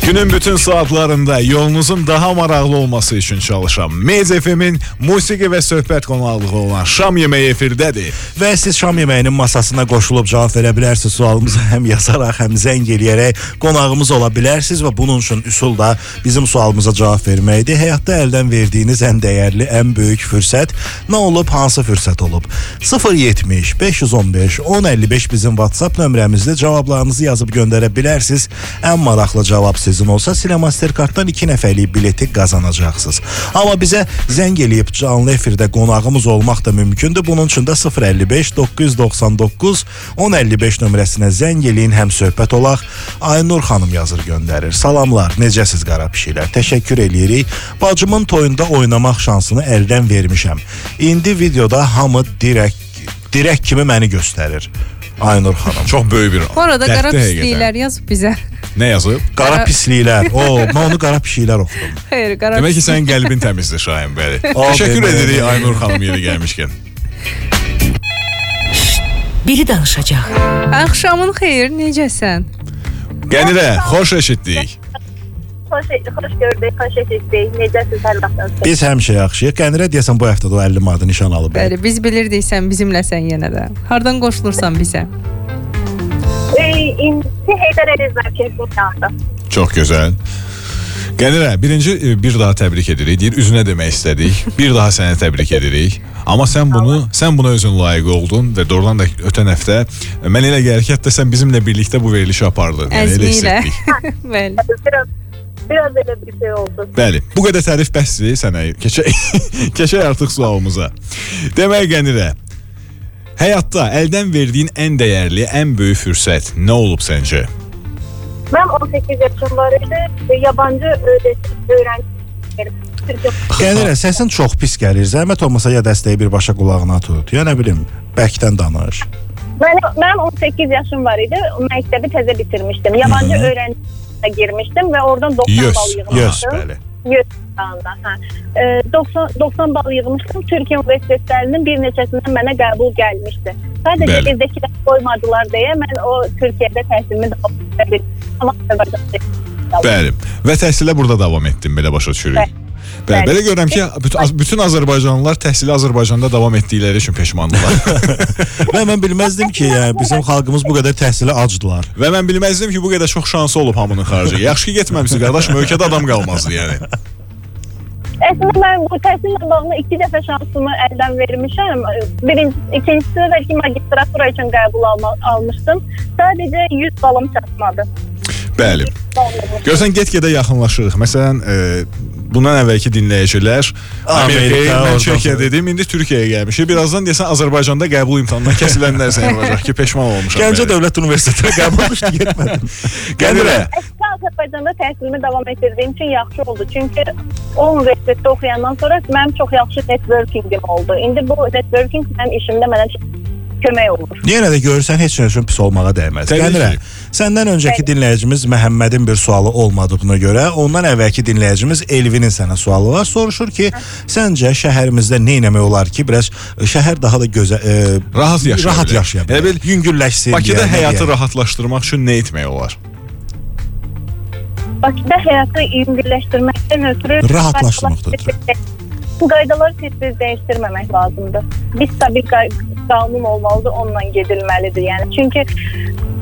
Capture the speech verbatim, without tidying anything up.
Günün bütün saatlarında yolunuzun daha maraqlı olması için çalışan Mez F M'in musiqi və söhbət qonaqlığı olan Şam yeməyi efirdədir. Və siz şam yeməyinin masasına qoşulub cavab verə bilərsiniz. Sualımızı həm yazaraq, həm zəng eləyərək qonağımız ola bilərsiniz və bunun üçün üsul da bizim sualımıza cavab verməkdir. Həyatda əldən verdiyiniz ən dəyərli, ən böyük fürsət nə olub, hansı fürsət olub? sıfır yetmiş beş yüz on beş on əlli beş bizim WhatsApp nömrəmizdə cavablarınızı yazıb göndərə bilərsiniz. Ən maraqlı cavab sizin olsa Cinemastercard'dan iki nəfərlik bileti qazanacaqsınız. Amma bizə zəng eləyib canlı efirdə qonağımız olmaq da mümkündür. Bunun üçün də sıfır əlli beş doqquz yüz doxsan doqquz on əlli beş nömrəsinə zəng eləyin, həm söhbət olaq. Aynur xanım yazır, göndərir. Salamlar, necəsiz qara pişiklər? Təşəkkür eləyirik. Bacımın toyunda oynamaq şansını əldən vermişəm. İndi videoda hamı dirək dirək kimi məni göstərir. Aynur xanım. Çox böyük bir. Bu arada qara pisliklər yazıb bizə. Nə yazıb? Qara, qara pisliklər. O, mən onu qara pişiklər oxudum. Hayır, qara. Demək ki, sənin qəlbin təmizdir Şahin bəli. Təşəkkür edirik Aynur xanım yeri gəlmişkən. Biri danışacaq. Axşamın xeyir, necəsən? Qənirə, xoş eşitdik. Xoş, xoş gördük, xoş eşitdik. Necəsiz, hər vaxtınız? Biz həmişə yaxşıyıq. Qənirə deyəsən bu həftədə o əlli manatı nişan alıb. Bəli, biz bilirdik sən bizimləsən yenə də. Hardan qoşulursan bizə? İndi Heydər Əliyev mərkəzinin yanında. Çox gözəl. Qənirə, birinci bir daha təbrik edirik. Deyir, üzünə demək istədik. Bir daha səni təbrik edirik. Amma sən bunu, sən buna özün layiq oldun və doğrudan da ötən həftə mən elə gəlir ki, hətta sən bizimlə birlikdə bu verilişi apardın. Yəni, elə hissetdik. Bəli. Biraz, biraz elə bir şey oldu. Bəli, bu qədər tərif bəsdir sənə. Keçək, keçək artıq sualımıza. Demək Qənirə, həyatda əldən verdiyin ən dəyərli, ən böyük fürsət nə olub səncə? Mən on səkkiz yaşım var idi, yabancı öğrenci. Qənirə, səsin çox pis gəlir. Zəhmət olmasa ya dəstəyi birbaşa qulağına tut. Ya nə bilim, bəkdən danış. Mən, mən on səkkiz yaşım var idi, məktəbi təzə bitirmişdim. Yabancı öğrenciyə girmişdim və oradan doxsan bal yığmışdım. Yes, bəli. Yes, hə. doxsan, doxsan bal yığmışdım. Türkiyə universitetlərinin bir neçəsindən mənə qəbul gəlmişdi. Sadəcə evdəkilər qoymadılar deyə mən o Türkiyədə təhsilimi davam edə bildim. Bəli. Və təhsilə burada davam etdim, belə başa düşürük. Bəli. Bəli. Belə görürəm ki, bütün, bütün Azərbaycanlılar təhsili Azərbaycanda davam etdikləri üçün peşmandırlar. Və mən bilməzdim ki, yəni, bizim xalqımız bu qədər təhsilə acdılar. Və mən bilməzdim ki, bu qədər çox şansı olub hamının xaricə. Yaxşı ki, getməmişsin, qardaş, ölkədə adam qalmazdı, yəni. Əslində mən bu təhsillə bağlı iki dəfə şansımı əldən vermişəm. Birinci, ikincisi də ki, magistratura üçün qəbul alma, almışdım. Sadəcə yüz balım çatmadı. Bəli. Görsən, get-gedə yaxınlaşırıq. Məsələn, e, bundan əvvəlki dinləyicilər Amerikaya, mən Çekiyə dedim, indi Türkiyəyə gəlmişik. Birazdan deyəsən Azərbaycanda qəbul imtahanından kəsilənlər sən olacaq ki, peşman olmuşam. Gəncə Dövlət Universitetinə qəbul düşdü, getmədim. Qənirə. Əslində Azərbaycanda təhsilimi davam etdirdiyim üçün yaxşı oldu. Çünki o universitetdə oxuyandan sonra mənim çox yaxşı networkingim oldu. İndi bu networking mənim işimdə mənə kömək olur. Yenə də görürsən, heç nə üçün pis olmağa dəyməz. Qənirə, səndən öncəki dinləyicimiz Məhəmmədin bir sualı olmadığına görə, ondan əvvəlki dinləyicimiz Elvinin sənə sualı var. Soruşur ki, səncə şəhərimizdə nə etmək olar ki, biraz şəhər daha da gözə, e, rahat yaşaya rahat yaşaya bilər, yüngülləşsin. Bakıda həyatı rahatlaşdırmaq üçün nə etmək olar? Bakıda həyatı yüngülləşdirməkdən ötürü rahatlaşdırmaqdan ötürü bu qaydaları tez-tez dəyişdirməmək lazımdır. Bir stabil qanun olmalıdır, onunla gedilməlidir. Yəni çünki